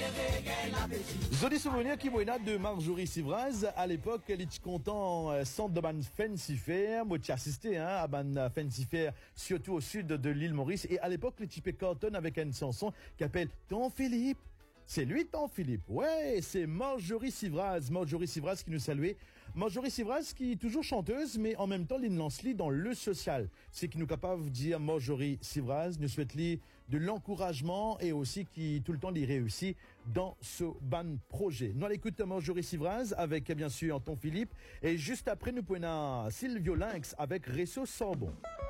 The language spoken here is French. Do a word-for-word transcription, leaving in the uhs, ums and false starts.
Joli souvenir qui m'a de Marjorie Sivraz. À l'époque, elle était content euh, centre de ban Fancy Fair. Moi, j'ai assisté hein, à ban Fancy Fair, surtout au sud de l'île Maurice. Et à l'époque, le type carton avec une chanson qui appelle Ton Philippe. C'est lui, Ton Philippe. Ouais, c'est Marjorie Sivraz. Marjorie Sivraz qui nous saluait. Marjorie Sivraz qui est toujours chanteuse, mais en même temps, il lance-li dans le social. C'est qui nous capable de dire Marjorie Sivraz, nous souhaite-li de l'encouragement et aussi qui tout le temps l'y réussit dans ce ban projet. Nous allons écouter Marjorie Sivraz avec, bien sûr, Ton Philippe. Et juste après, nous prenons Sylvio Lynx avec Resso Sorbon.